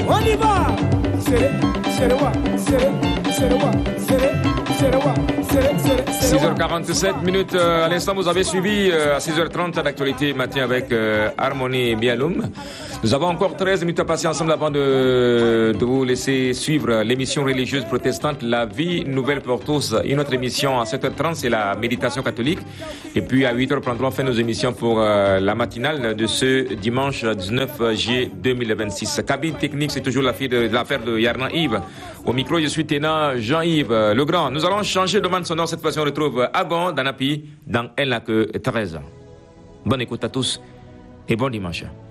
On y va. Serré, serré, serré, serré, serré, serré, serré. 6h47 minutes. À l'instant, vous avez suivi à 6h30 l'actualité matin avec Harmonie Bialoum. Nous avons encore 13 minutes à passer ensemble avant de vous laisser suivre l'émission religieuse protestante La Vie Nouvelle pour tous. Une autre émission à 7h30, c'est la méditation catholique. Et puis à 8h, prendrons fin nos émissions pour la matinale de ce dimanche 19 juillet 2026. Cabine technique, c'est toujours l'affaire de Yarna Yves. Au micro, je suis Téna Jean-Yves Legrand. Nous allons changer de bande sonore. Cette fois-ci, on retrouve Agon Danapi dans Elle n'a que 13 ans. Bonne écoute à tous et bon dimanche.